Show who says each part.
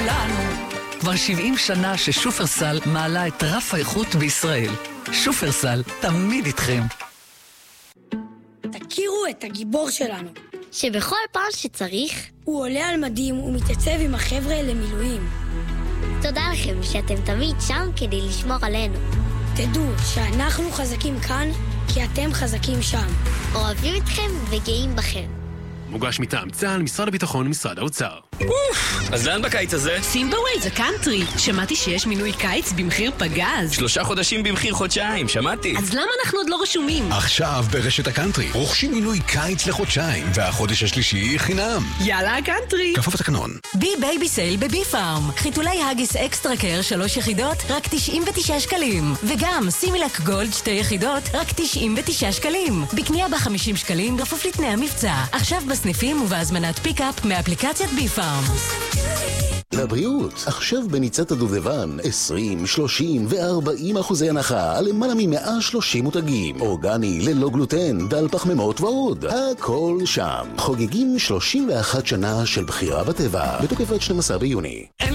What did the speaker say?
Speaker 1: כולנו. כבר 70 שנה ששופרסל מעלה את רף האיכות בישראל. שופרסל, תמיד איתכם.
Speaker 2: תכירו את הגיבור שלנו,
Speaker 3: שבכל פעם שצריך
Speaker 2: הוא עולה על מדים ומתייצב עם החבר'ה למילואים.
Speaker 3: תודה לכם שאתם תמיד שם כדי לשמור עלינו.
Speaker 2: תדעו שאנחנו חזקים כאן כי אתם חזקים שם.
Speaker 3: אוהבים אתכם וגאים בכם.
Speaker 4: מוגש מטעם צה"ל, משרד הביטחון ומשרד האוצר.
Speaker 5: אז לאן בקיץ הזה?
Speaker 6: שים בווייז הקאנטרי. שמעתי שיש מינוי קיץ במחיר פגז.
Speaker 5: 3 חודשים במחיר חודשיים, שמעתי.
Speaker 6: אז למה אנחנו עוד לא רשומים?
Speaker 7: עכשיו ברשת הקאנטרי רוכשים מינוי קיץ לחודשיים, והחודש השלישי חינם.
Speaker 6: יאללה הקאנטרי.
Speaker 7: כפוף לתקנון.
Speaker 8: בי בייבי סייל בבי פארם. חיתולי הגיס אקסטרה קר 3 יחידות רק 99 שקלים. וגם סימילק גולד 2 יחידות רק 99 שקלים. בקנייה ב50 שקלים כפוף לתנאי המבצע. עכשיו בסניפים ובהזמנת פיקאפ מאפליקציית בי פארם.
Speaker 9: לבריאות, עכשיו בניצת הדובדבן 20, 30 ו-40% הנחה על למעלה מ-130 מותגים. אורגני, ללא גלוטן, דל פחמימות ועוד. הכל שם. חוגגים 31 שנה של בחירה בטבע, בתוקף עד 12 ביוני.